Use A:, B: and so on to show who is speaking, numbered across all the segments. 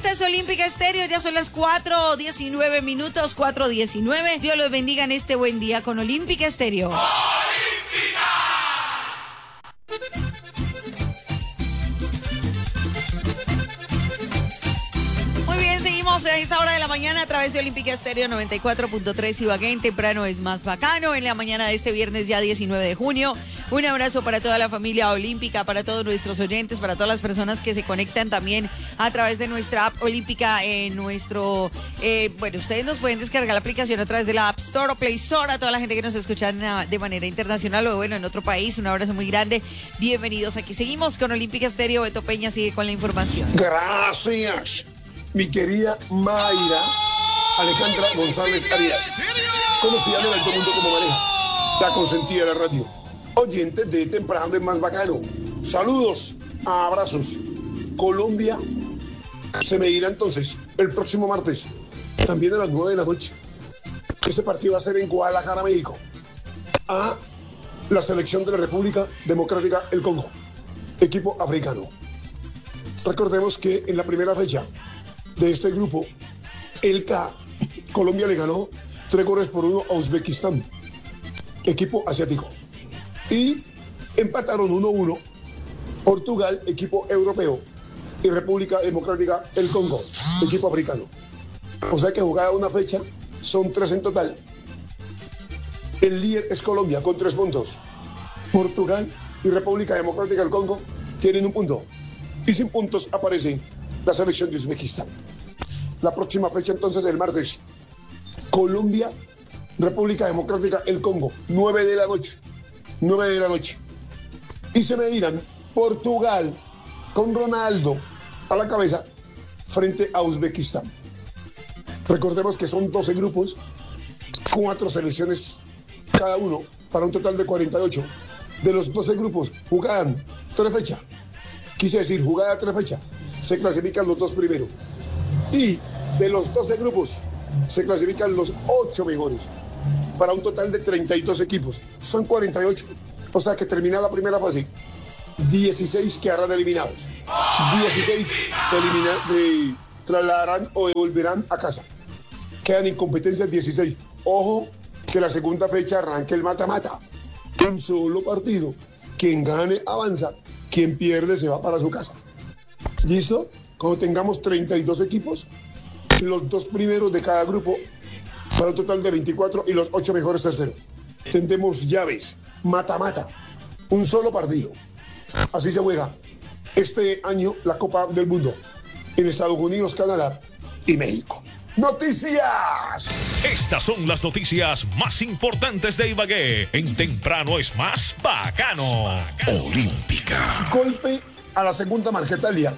A: Esta es Olímpica Estéreo, ya son las 4:19 minutos, 4:19. Dios los bendiga en este buen día con Olímpica Estéreo. Muy bien, seguimos a esta hora de la mañana a través de Olímpica Estéreo 94.3 Ibagué. Temprano es más bacano. En la mañana de este viernes, ya 19 de junio. Un abrazo para toda la familia olímpica, para todos nuestros oyentes, para todas las personas que se conectan también a través de nuestra app olímpica en nuestro... bueno, ustedes nos pueden descargar la aplicación a través de la App Store o Play Store. A toda la gente que nos escucha de manera internacional o bueno, en otro país, un abrazo muy grande. Bienvenidos. Aquí seguimos con Olímpica Estéreo. Beto Peña sigue con la información.
B: Gracias, mi querida Mayra Alejandra González Arias, conocida en el alto mundo como Maneja, la consentida de la radio. Oyentes de Temprano es más bacano. Saludos, abrazos. Colombia se medirá entonces el próximo martes, también a las 9 de la noche. Este partido va a ser en Guadalajara, México, a la selección de la República Democrática del Congo, equipo africano. Recordemos que en la primera fecha de este grupo, Colombia le ganó 3-1 a Uzbekistán, equipo asiático. Y empataron 1-1 Portugal, equipo europeo, y República Democrática del Congo, equipo africano. O sea que jugada una fecha, son 3 en total. El líder es Colombia con 3 puntos. Portugal y República Democrática del Congo tienen 1 punto. Y sin puntos aparece la selección de Uzbekistán. La próxima fecha entonces el martes, Colombia, República Democrática del Congo, 9 de la noche. 9 de la noche. Y se medirán Portugal con Ronaldo a la cabeza frente a Uzbekistán. Recordemos que son 12 grupos, 4 selecciones cada uno, para un total de 48. De los 12 grupos jugaban 3 fechas. Quise decir, jugada 3 fechas. Se clasifican los 2 primeros. Y de los 12 grupos se clasifican los 8 mejores, para un total de 32 equipos. Son 48. O sea que termina la primera fase, 16 quedarán eliminados. 16 se trasladarán o devolverán a casa. Quedan en competencia 16. Ojo que la segunda fecha arranque el mata-mata. Un solo partido. Quien gane avanza. Quien pierde se va para su casa. ¿Listo? Cuando tengamos 32 equipos, los 2 primeros de cada grupo, para un total de 24, y los 8 mejores terceros. Tendremos llaves, mata-mata, un solo partido. Así se juega este año la Copa del Mundo en Estados Unidos, Canadá y México. ¡Noticias!
C: Estas son las noticias más importantes de Ibagué. En Temprano es más bacano. Olímpica.
B: Golpe a la segunda Marquetalia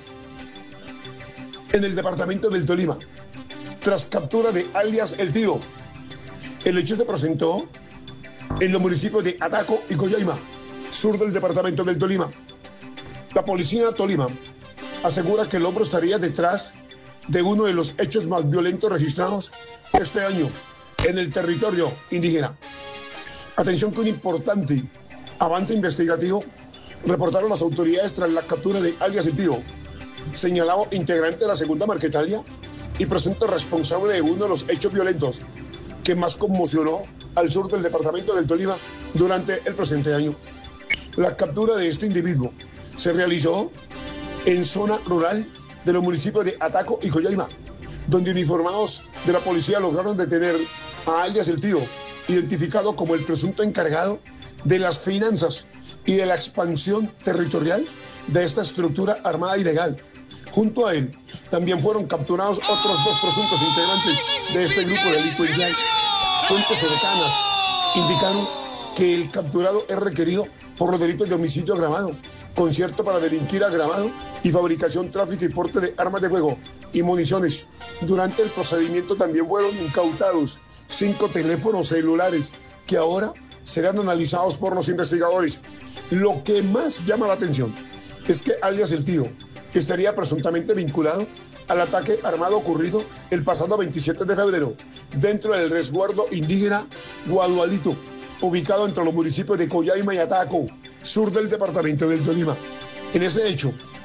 B: en el departamento del Tolima, tras captura de alias El Tío. El hecho se presentó en los municipios de Ataco y Coyaima, sur del departamento del Tolima. La policía de Tolima asegura que el hombre estaría detrás de uno de los hechos más violentos registrados este año en el territorio indígena. Atención, que un importante avance investigativo reportaron las autoridades tras la captura de alias El Tío, señalado integrante de la segunda Marquetalia y presunto responsable de uno de los hechos violentos que más conmocionó al sur del departamento del Tolima durante el presente año. La captura de este individuo se realizó en zona rural de los municipios de Ataco y Coyaima, donde uniformados de la policía lograron detener a alias El Tío, identificado como el presunto encargado de las finanzas y de la expansión territorial de esta estructura armada ilegal. Junto a él también fueron capturados otros 2 presuntos integrantes de este grupo delincuencial. Fuentes cercanas indicaron que el capturado es requerido por los delitos de homicidio agravado, concierto para delinquir agravado y fabricación, tráfico y porte de armas de fuego y municiones. Durante el procedimiento también fueron incautados 5 teléfonos celulares que ahora serán analizados por los investigadores. Lo que más llama la atención es que alias El Tío estaría presuntamente vinculado al ataque armado ocurrido el pasado 27 de febrero dentro del resguardo indígena Guadualito, ubicado entre los municipios de Coyaima y Ataco, sur del departamento del Tolima. En ese hecho,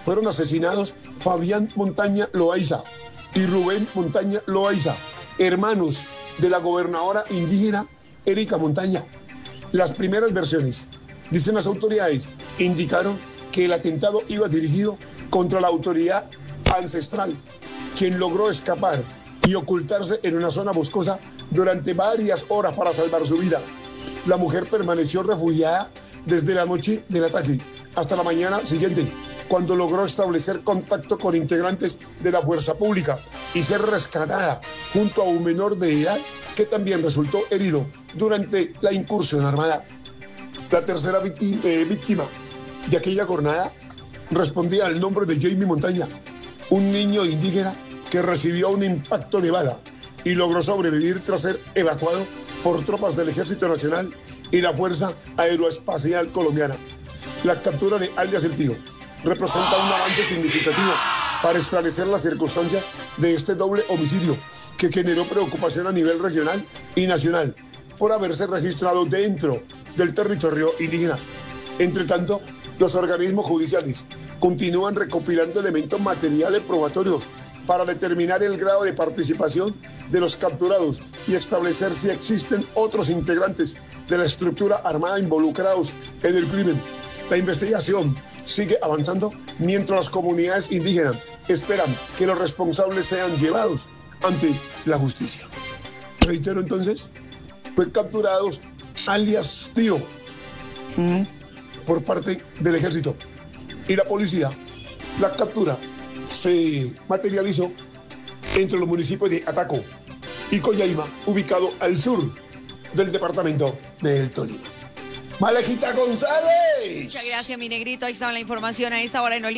B: fueron asesinados Fabián Montaña Loaiza y Rubén Montaña Loaiza, hermanos de la gobernadora indígena Erika Montaña. Las primeras versiones, dicen las autoridades, indicaron que el atentado iba dirigido contra la autoridad ancestral, quien logró escapar y ocultarse en una zona boscosa durante varias horas para salvar su vida. La mujer permaneció refugiada desde la noche del ataque hasta la mañana siguiente, cuando logró establecer contacto con integrantes de la fuerza pública y ser rescatada junto a un menor de edad que también resultó herido durante la incursión armada. La tercera víctima de aquella jornada respondía al nombre de Jamie Montaña, un niño indígena que recibió un impacto de bala y logró sobrevivir tras ser evacuado por tropas del Ejército Nacional y la Fuerza Aeroespacial Colombiana. La captura de alias El Tío representa un avance significativo para esclarecer las circunstancias de este doble homicidio que generó preocupación a nivel regional y nacional por haberse registrado dentro del territorio indígena. Entre tanto, los organismos judiciales continúan recopilando elementos materiales probatorios para determinar el grado de participación de los capturados y establecer si existen otros integrantes de la estructura armada involucrados en el crimen. La investigación sigue avanzando mientras las comunidades indígenas esperan que los responsables sean llevados ante la justicia. Reitero entonces, fue capturados alias Tío por parte del ejército y la policía. La captura se materializó entre los municipios de Ataco y Coyaima, ubicado al sur del departamento del Tolima. Malejita González.
A: Muchas gracias, mi negrito. Ahí estaba la información a esta hora en